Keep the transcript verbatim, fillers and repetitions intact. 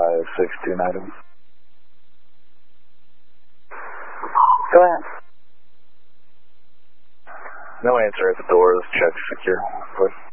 five six two item. Go ahead. No answer at the doors. Check secure. Good.